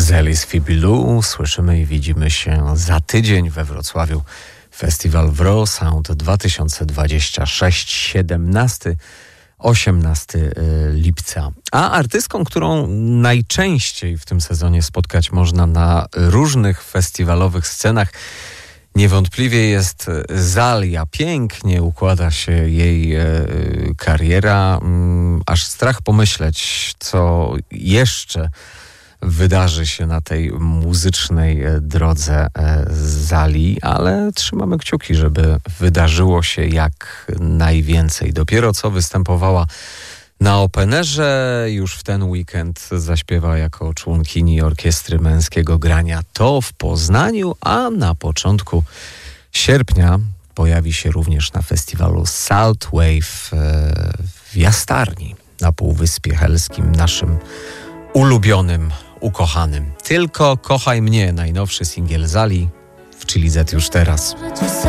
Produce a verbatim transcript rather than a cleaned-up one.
Zelis Fibilu. Słyszymy i widzimy się za tydzień we Wrocławiu. Festiwal Wro Sound dwa tysiące dwudziesty szósty, siedemnastego osiemnastego lipca. A artystką, którą najczęściej w tym sezonie spotkać można na różnych festiwalowych scenach, niewątpliwie jest Zalia. Pięknie układa się jej e, kariera. Mm, aż strach pomyśleć, co jeszcze wydarzy się na tej muzycznej drodze Zali, ale trzymamy kciuki, żeby wydarzyło się jak najwięcej. Dopiero co występowała na Openerze, już w ten weekend zaśpiewa jako członkini Orkiestry Męskiego Grania To w Poznaniu, a na początku sierpnia pojawi się również na festiwalu Salt Wave w Jastarni na Półwyspie Helskim, naszym ulubionym, ukochanym. Tylko kochaj mnie, najnowszy singiel Zali w Chili Z już teraz.